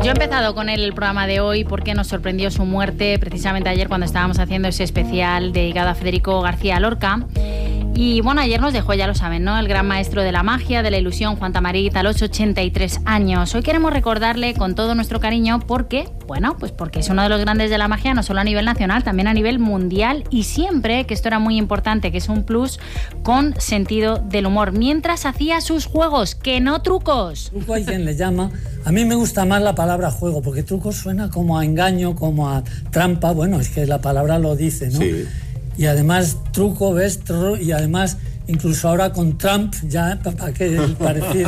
yo he empezado con él el programa de hoy porque nos sorprendió su muerte precisamente ayer cuando estábamos haciendo ese especial dedicado a Federico García Lorca. Y bueno, ayer nos dejó, ya lo saben, ¿no?, el gran maestro de la magia, de la ilusión, Juan Tamarit, a los 83 años. Hoy queremos recordarle con todo nuestro cariño porque, bueno, pues porque es uno de los grandes de la magia, no solo a nivel nacional, también a nivel mundial, y siempre, que esto era muy importante, que es un plus, con sentido del humor, mientras hacía sus juegos, que no trucos. Truco hay quien le llama. A mí me gusta más la palabra juego, porque truco suena como a engaño, como a trampa. Bueno, es que la palabra lo dice, ¿no? Sí. Y además truco, ves, y además incluso ahora con Trump, ya, ¿para qué parecer?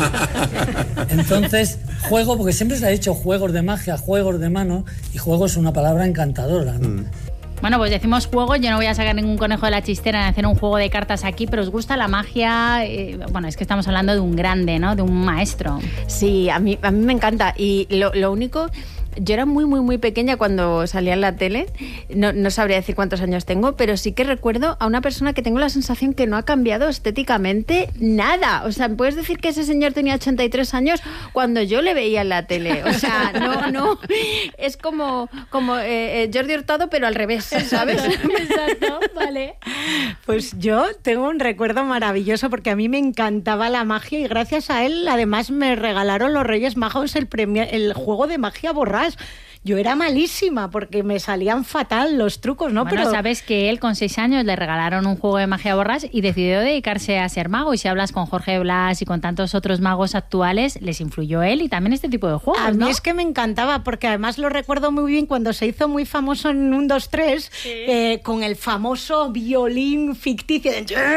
Entonces, juego, porque siempre se ha dicho juegos de magia, juegos de mano, y juego es una palabra encantadora, ¿no? Bueno, pues decimos juego, yo no voy a sacar ningún conejo de la chistera en hacer un juego de cartas aquí, pero ¿os gusta la magia? Bueno, es que estamos hablando de un grande, ¿no?, de un maestro. Sí, a mí me encanta, y lo único... Yo era muy pequeña cuando salía en la tele, no sabría decir cuántos años tengo, pero sí que recuerdo a una persona que tengo la sensación que no ha cambiado estéticamente nada. O sea, ¿puedes decir que ese señor tenía 83 años cuando yo le veía en la tele? O sea, no, es como Jordi Hurtado, pero al revés, ¿sabes? Exacto, vale. Pues yo tengo un recuerdo maravilloso porque a mí me encantaba la magia y gracias a él además me regalaron los Reyes Magos el juego de magia borrás. Yo era malísima porque me salían fatal los trucos, ¿no? Bueno, pero sabes que él con 6 años le regalaron un juego de magia borrás y decidió dedicarse a ser mago. Y si hablas con Jorge Blas y con tantos otros magos actuales, les influyó él y también este tipo de juegos, a ¿no? mí es que me encantaba porque además lo recuerdo muy bien cuando se hizo muy famoso en 1, 2, 3 con el famoso violín ficticio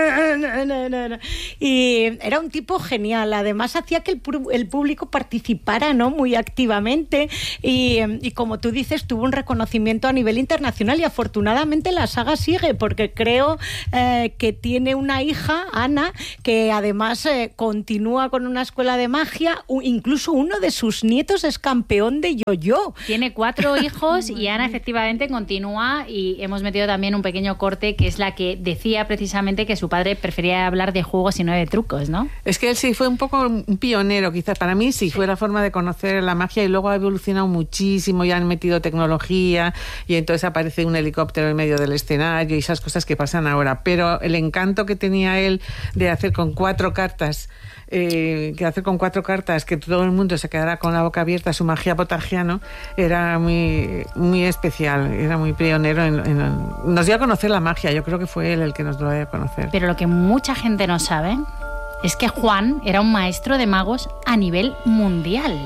de... Y era un tipo genial. Además hacía que el público participara, ¿no?, muy activamente y como tú dices, tuvo un reconocimiento a nivel internacional y afortunadamente la saga sigue porque creo que tiene una hija, Ana, que además continúa con una escuela de magia, incluso uno de sus nietos es campeón de yo-yo. Tiene 4 hijos y Ana efectivamente continúa y hemos metido también un pequeño corte que es la que decía precisamente que su padre prefería hablar de juegos y no de trucos, ¿no? Es que él sí fue un poco un pionero, quizás para mí sí fue la forma de conocer la magia y luego ha evolucionado muchísimo. Ya han metido tecnología y entonces aparece un helicóptero en medio del escenario y esas cosas que pasan ahora, pero el encanto que tenía él de hacer con 4 cartas que todo el mundo se quedara con la boca abierta, su magia potargiano, era muy especial, era muy pionero nos dio a conocer la magia. Yo creo que fue él el que nos dio a conocer. Pero lo que mucha gente no sabe es que Juan era un maestro de magos a nivel mundial.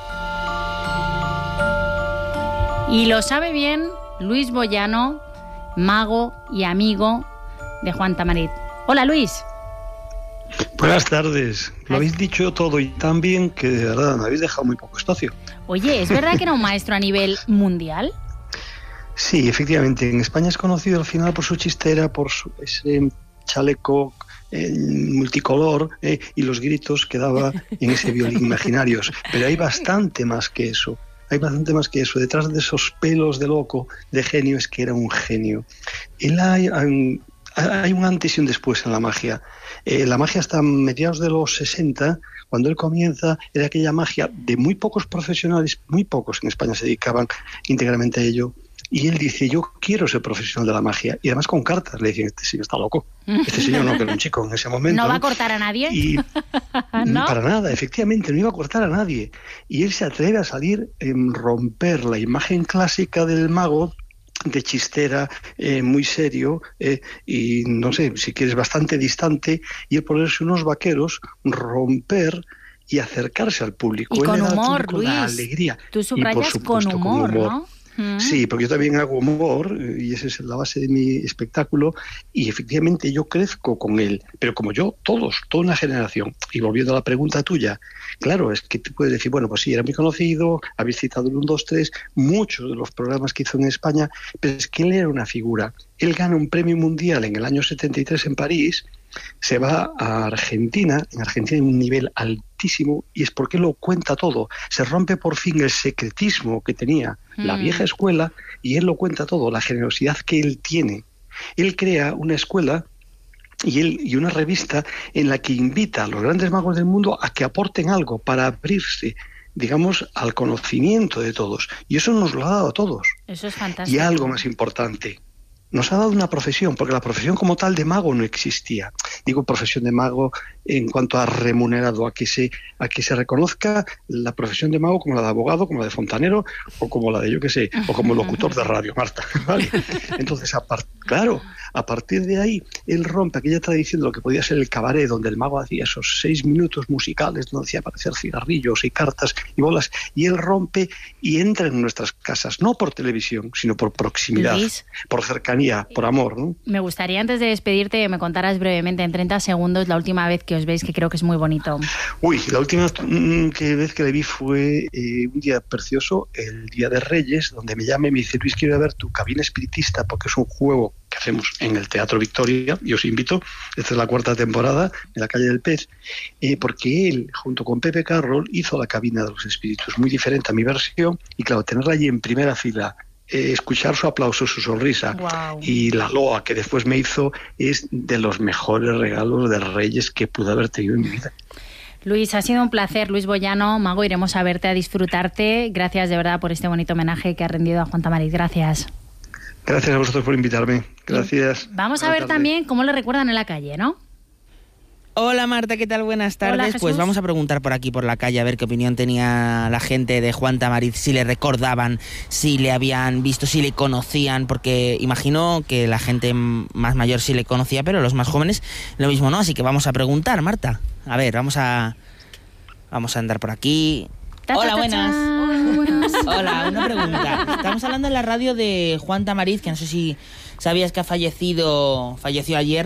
Y lo sabe bien Luis Boyano, mago y amigo de Juan Tamarit. Hola, Luis. Buenas tardes. Lo habéis dicho todo y tan bien que de verdad me habéis dejado muy poco espacio. Oye, ¿es verdad que era un maestro a nivel mundial? Sí, efectivamente. En España es conocido al final por su chistera, por ese chaleco multicolor y los gritos que daba en ese violín imaginarios. Pero hay bastante más que eso. Detrás de esos pelos de loco, de genio, es que era un genio. Hay un antes y un después en la magia. La magia hasta mediados de los 60, cuando él comienza, era aquella magia de muy pocos profesionales, muy pocos en España se dedicaban íntegramente a ello. Y él dice, yo quiero ser profesional de la magia. Y además con cartas. Le decían, este señor está loco. Este señor no, que era un chico en ese momento. ¿No va a cortar a nadie? Y ¿no? Para nada, efectivamente, no iba a cortar a nadie. Y él se atreve a salir en romper la imagen clásica del mago, de chistera, muy serio, y no sé, si quieres, bastante distante, y él ponerse unos vaqueros, romper y acercarse al público. Y con él humor, Luis. la alegría. Tú subrayas con humor, ¿no? Sí, porque yo también hago humor y esa es la base de mi espectáculo y efectivamente yo crezco con él, pero como yo, toda una generación. Y volviendo a la pregunta tuya, claro, es que tú puedes decir, bueno, pues sí, era muy conocido, habéis citado el 1, 2, 3, muchos de los programas que hizo en España, pero es que él era una figura. Él gana un premio mundial en el año 73 en París, se va a Argentina, en Argentina hay un nivel altísimo y es porque lo cuenta todo. Se rompe por fin el secretismo que tenía la vieja escuela y él lo cuenta todo, la generosidad que él tiene. Él crea una escuela y una revista en la que invita a los grandes magos del mundo a que aporten algo para abrirse digamos, al conocimiento de todos. Y eso nos lo ha dado a todos. Eso es fantástico. Y algo más importante, nos ha dado una profesión, porque la profesión como tal de mago no existía. Digo profesión de mago en cuanto a remunerado, a que se reconozca la profesión de mago como la de abogado, como la de fontanero, o como la de, yo qué sé, o como locutor de radio, Marta. ¿Vale? Entonces, a partir de ahí, él rompe aquella tradición de lo que podía ser el cabaret, donde el mago hacía esos 6 minutos musicales, donde hacía aparecer cigarrillos y cartas y bolas, y él rompe y entra en nuestras casas, no por televisión, sino por proximidad, Luis, por cercanía, por amor, ¿no? me gustaría, antes de despedirte, que me contaras brevemente, en 30 segundos, la última vez que os veis, que creo que es muy bonito. Uy, la última vez que le vi fue un día precioso, el Día de Reyes, donde me llama y me dice: Luis, quiero ver tu cabina espiritista, porque es un juego que hacemos en el Teatro Victoria, y os invito, esta es la 4ª temporada, en la Calle del Pez, porque él, junto con Pepe Carroll, hizo la cabina de los espíritus, muy diferente a mi versión, y claro, tenerla allí en primera fila, escuchar su aplauso, su sonrisa, wow, y la loa que después me hizo, es de los mejores regalos de Reyes que pude haber tenido en mi vida. Luis, ha sido un placer. Luis Boyano, mago, iremos a verte, a disfrutarte. Gracias de verdad por este bonito homenaje que has rendido a Juan Tamariz. Gracias. Gracias a vosotros por invitarme. Gracias. Vamos a ver también cómo le recuerdan en la calle, ¿no? Hola Marta, ¿qué tal? Buenas tardes. Hola, Jesús. Pues vamos a preguntar por aquí, por la calle, a ver qué opinión tenía la gente de Juan Tamariz, si le recordaban, si le habían visto, si le conocían, porque imagino que la gente más mayor sí le conocía, pero los más jóvenes lo mismo no, así que vamos a preguntar, Marta. A ver, vamos a andar por aquí. Hola, buenas. Hola, una pregunta. Estamos hablando en la radio de Juan Tamariz, que no sé si sabías que falleció ayer.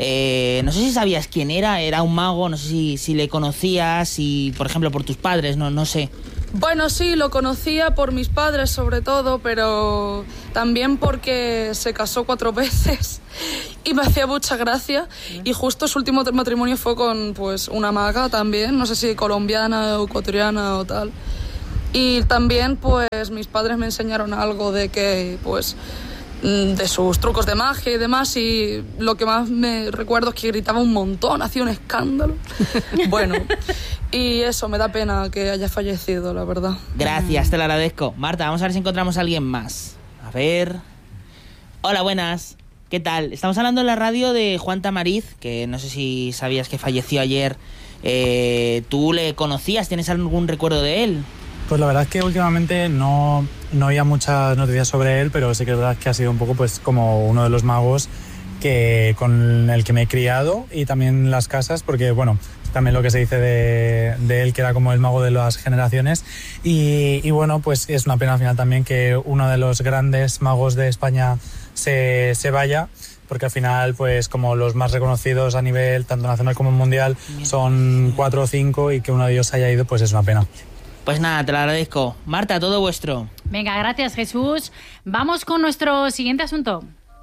No sé si sabías quién era un mago, no sé si le conocías, y por ejemplo por tus padres, no sé. Bueno, sí, lo conocía por mis padres sobre todo, pero también porque se casó 4 veces y me hacía mucha gracia. Y justo su último matrimonio fue con pues una maga también, no sé si colombiana o ecuatoriana o tal. Y también pues mis padres me enseñaron algo de que pues de sus trucos de magia y demás, y lo que más me recuerdo es que gritaba un montón, hacía un escándalo. Bueno, y eso, me da pena que haya fallecido, la verdad. Gracias, te lo agradezco. Marta, vamos a ver si encontramos a alguien más. A ver... Hola, buenas. ¿Qué tal? Estamos hablando en la radio de Juan Tamariz, que no sé si sabías que falleció ayer. ¿Tú le conocías? ¿Tienes algún recuerdo de él? Pues la verdad es que últimamente no había muchas noticias sobre él, pero sí que es verdad que ha sido un poco pues como uno de los magos con el que me he criado, y también las casas, porque bueno, también lo que se dice de él, que era como el mago de las generaciones, y bueno, pues es una pena al final también que uno de los grandes magos de España se vaya, porque al final pues como los más reconocidos a nivel tanto nacional como mundial son 4 o 5, y que uno de ellos haya ido, pues es una pena. Pues nada, te lo agradezco. Marta, todo vuestro. Venga, gracias, Jesús. Vamos con nuestro siguiente asunto.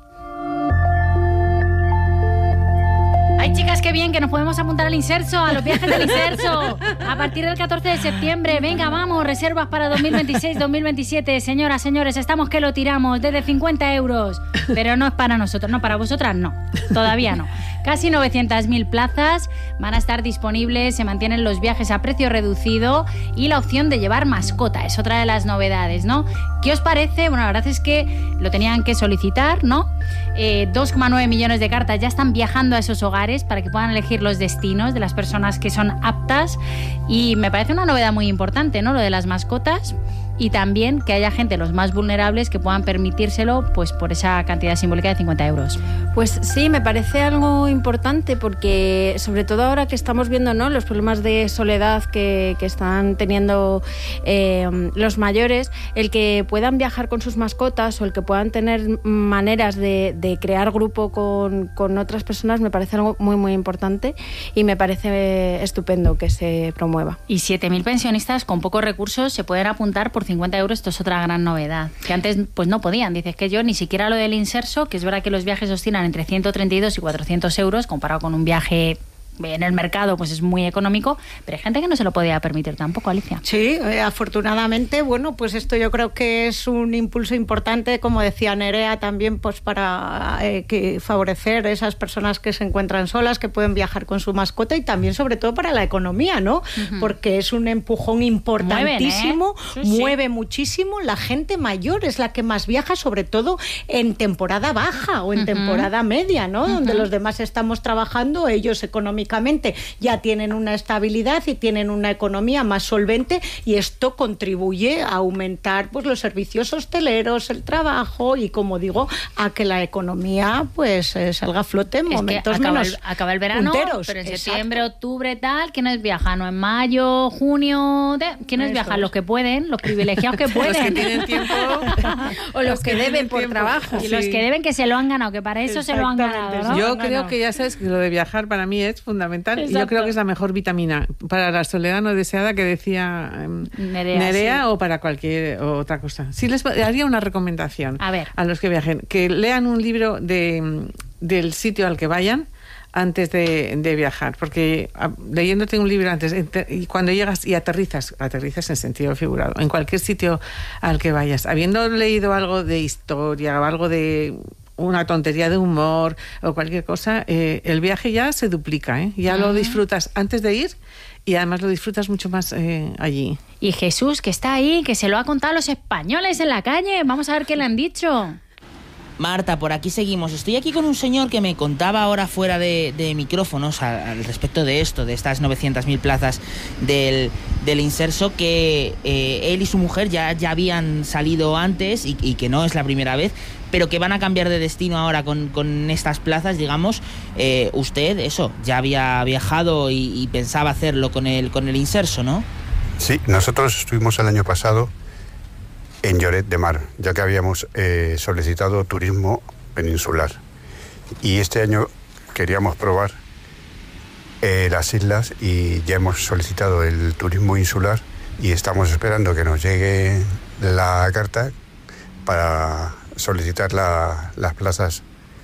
Ay, chicas, qué bien, que nos podemos apuntar al Inserso, a los viajes del Inserso. A partir del 14 de septiembre, venga, vamos, reservas para 2026-2027. Señoras, señores, estamos que lo tiramos desde 50 euros. Pero no es para nosotros, no, para vosotras no, todavía no. Casi 900.000 plazas van a estar disponibles, se mantienen los viajes a precio reducido y la opción de llevar mascota, es otra de las novedades, ¿no? ¿Qué os parece? Bueno, la verdad es que lo tenían que solicitar, ¿no? 2,9 millones de cartas ya están viajando a esos hogares para que puedan elegir los destinos de las personas que son aptas, y me parece una novedad muy importante, ¿no? Lo de las mascotas, y también que haya gente, los más vulnerables, que puedan permitírselo pues por esa cantidad simbólica de 50 euros. Pues sí, me parece algo importante, porque sobre todo ahora que estamos viendo, ¿no?, los problemas de soledad que están teniendo los mayores, el que puedan viajar con sus mascotas o el que puedan tener maneras de crear grupo con otras personas, me parece algo muy muy importante, y me parece estupendo que se promueva. Y 7.000 pensionistas con pocos recursos se pueden apuntar por 50 euros, esto es otra gran novedad, que antes pues no podían. Dices que yo ni siquiera lo del Inserso, que es verdad que los viajes oscilan entre 132 y 400 euros, comparado con un viaje en el mercado pues es muy económico, pero hay gente que no se lo podía permitir tampoco, Alicia. Sí, afortunadamente, bueno, pues esto yo creo que es un impulso importante, como decía Nerea, también pues para que favorecer a esas personas que se encuentran solas, que pueden viajar con su mascota, y también sobre todo para la economía, ¿no? Porque es un empujón importantísimo, mueve muchísimo. La gente mayor es la que más viaja, sobre todo en temporada baja o en temporada media, ¿no? Donde los demás estamos trabajando, ellos económicamente ya tienen una estabilidad y tienen una economía más solvente, y esto contribuye a aumentar pues los servicios hosteleros, el trabajo y, como digo, a que la economía pues salga a flote en momentos menos acaba el verano, punteros. pero en septiembre, octubre, tal, ¿quiénes viajan? ¿No? En mayo, junio, ¿quiénes viajan? Los que pueden, los privilegiados que pueden. Los que tienen tiempo. O los que deben por trabajo. Y los que deben, que se lo han ganado, que para eso se lo han ganado, ¿no? Yo creo que ya sabes que lo de viajar para mí es fundamental. Y yo creo que es la mejor vitamina para la soledad no deseada que decía Nerea, o para cualquier otra cosa. Sí, les haría una recomendación a los que viajen, que lean un libro del sitio al que vayan antes de viajar, porque leyéndote un libro antes, y cuando llegas y aterrizas en sentido figurado, en cualquier sitio al que vayas, habiendo leído algo de historia o algo de una tontería de humor o cualquier cosa, el viaje ya se duplica, ya lo disfrutas antes de ir, y además lo disfrutas mucho más allí. Y Jesús, que está ahí, que se lo ha contado a los españoles en la calle, vamos a ver qué le han dicho. Marta, por aquí seguimos. Estoy aquí con un señor que me contaba ahora fuera de micrófonos al respecto de esto, de estas 900.000 plazas del Inserso, que él y su mujer ya habían salido antes y que no es la primera vez, pero que van a cambiar de destino ahora con estas plazas, digamos. Usted, ya había viajado y pensaba hacerlo con el Inserso, ¿no? Sí, nosotros estuvimos el año pasado en Lloret de Mar, ya que habíamos solicitado turismo peninsular. Y este año queríamos probar las islas, y ya hemos solicitado el turismo insular, y estamos esperando que nos llegue la carta para solicitar las plazas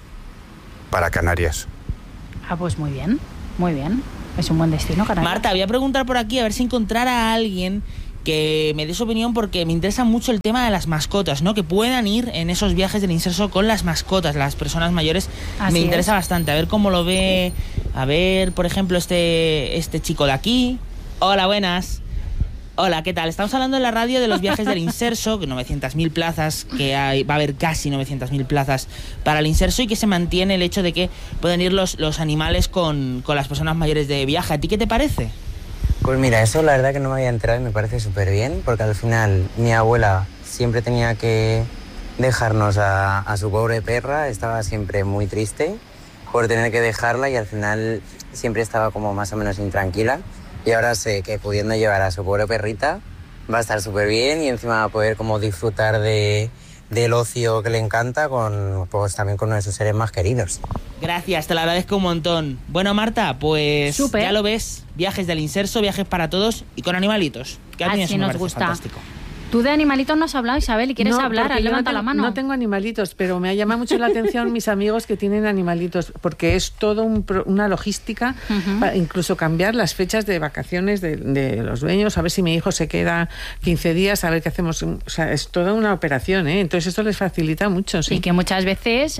para Canarias. Pues muy bien, muy bien. Es un buen destino, Canarias. Marta, voy a preguntar por aquí a ver si encontrara a alguien que me dé su opinión, porque me interesa mucho el tema de las mascotas, ¿no? Que puedan ir en esos viajes del Inserso con las mascotas, las personas mayores. Me interesa bastante, a ver cómo lo ve. A ver, por ejemplo, este chico de aquí. Hola, buenas. Hola, ¿qué tal? Estamos hablando en la radio de los viajes del Inserso, que 900.000 plazas, que va a haber casi 900.000 plazas para el Inserso, y que se mantiene el hecho de que pueden ir los animales con las personas mayores de viaje. ¿A ti qué te parece? Pues mira, eso la verdad que no me había enterado y me parece súper bien, porque al final mi abuela siempre tenía que dejarnos a su pobre perra, estaba siempre muy triste por tener que dejarla, y al final siempre estaba como más o menos intranquila, y ahora sé que pudiendo llevar a su pobre perrita va a estar súper bien, y encima va a poder como disfrutar del ocio que le encanta pues también con nuestros seres más queridos. Gracias, te lo agradezco un montón. Bueno, Marta, pues ya lo ves, viajes del Inserso, viajes para todos y con animalitos, que a mí eso me parece fantástico. Tú de animalitos no has hablado, Isabel, y quieres hablar, levanta la mano. No tengo animalitos, pero me ha llamado mucho la atención mis amigos que tienen animalitos, porque es todo una logística, para incluso cambiar las fechas de vacaciones de los dueños, a ver si mi hijo se queda 15 días, a ver qué hacemos. O sea, es toda una operación, ¿eh? Entonces esto les facilita mucho, sí. Y que muchas veces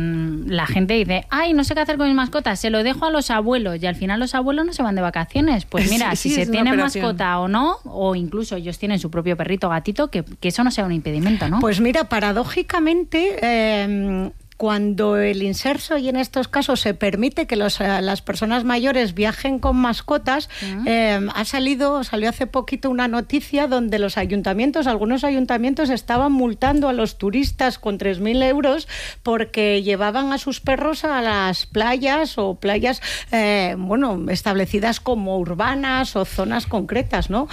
la gente dice, ay, no sé qué hacer con mis mascotas, se lo dejo a los abuelos, y al final los abuelos no se van de vacaciones. Pues mira, si se tiene mascota o no, o incluso ellos tienen su propio perrito, gatito, que eso no sea un impedimento, ¿no? Pues mira, paradójicamente, cuando el Inserso, y en estos casos se permite que las personas mayores viajen con mascotas, salió hace poquito una noticia donde algunos ayuntamientos estaban multando a los turistas con 3.000 euros porque llevaban a sus perros a las playas, o playas establecidas como urbanas o zonas concretas, ¿no?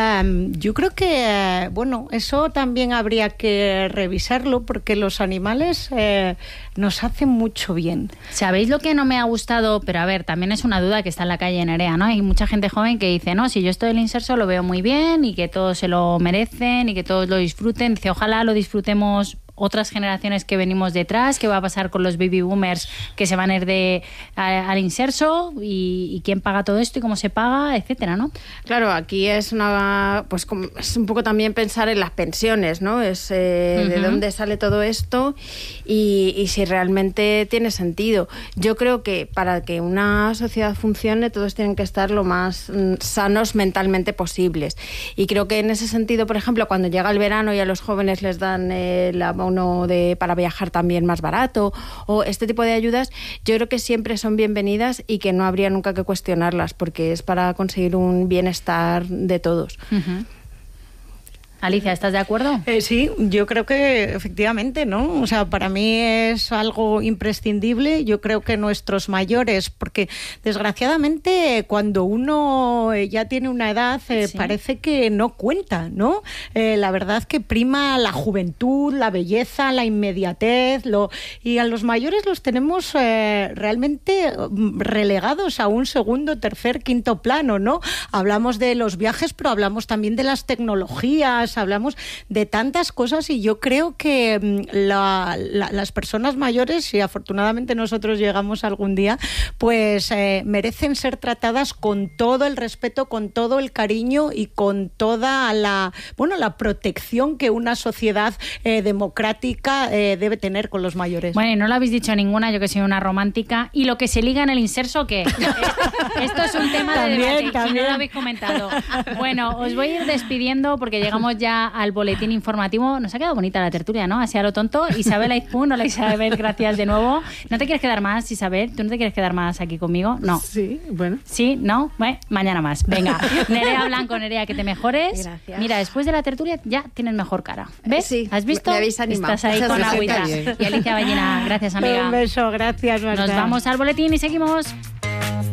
Yo creo que eso también habría que revisarlo, porque los animales nos hacen mucho bien. ¿Sabéis lo que no me ha gustado? Pero a ver, también es una duda que está en la calle Nerea, ¿no? Hay mucha gente joven que dice, no, si yo estoy del Inserso lo veo muy bien, y que todos se lo merecen y que todos lo disfruten. Dice, ojalá lo disfrutemos otras generaciones que venimos detrás, qué va a pasar con los baby boomers que se van a ir al inserso y quién paga todo esto y cómo se paga, etcétera, ¿no? Claro, aquí es es un poco también pensar en las pensiones, ¿no? Es de dónde sale todo esto y si realmente tiene sentido. Yo creo que para que una sociedad funcione todos tienen que estar lo más sanos mentalmente posibles. Y creo que en ese sentido, por ejemplo, cuando llega el verano y a los jóvenes les dan el abono para viajar también más barato o este tipo de ayudas, yo creo que siempre son bienvenidas y que no habría nunca que cuestionarlas porque es para conseguir un bienestar de todos. Alicia, ¿estás de acuerdo? Sí, yo creo que efectivamente, ¿no? O sea, para mí es algo imprescindible. Yo creo que nuestros mayores, porque desgraciadamente cuando uno ya tiene una edad parece que no cuenta, ¿no? La verdad que prima la juventud, la belleza, la inmediatez, y a los mayores los tenemos realmente relegados a un segundo, tercer, quinto plano, ¿no? Hablamos de los viajes, pero hablamos también de las tecnologías, hablamos de tantas cosas y yo creo que las personas mayores, y afortunadamente nosotros llegamos algún día, pues merecen ser tratadas con todo el respeto, con todo el cariño y con toda la protección que una sociedad democrática debe tener con los mayores. Bueno, y no lo habéis dicho ninguna, yo que soy una romántica. ¿Y lo que se liga en el inserso qué? Esto es un tema de debate, también. Si no lo habéis comentado. Bueno, os voy a ir despidiendo porque llegamos ya al boletín informativo. Nos ha quedado bonita la tertulia, ¿no? Así a lo tonto. Isabel Aizpún, hola Isabel, gracias de nuevo. ¿No te quieres quedar más, Isabel? ¿Tú no te quieres quedar más aquí conmigo? No. Sí, bueno. ¿Sí? ¿No? Bueno, mañana más. Venga. Nerea Blanco, Nerea, que te mejores. Gracias. Mira, después de la tertulia ya tienes mejor cara. ¿Ves? Sí. ¿Has visto? Me habéis animado. Estás ahí con agüita. Y Alicia Ballina, gracias amiga. Un beso, gracias. Nos vamos al boletín y seguimos.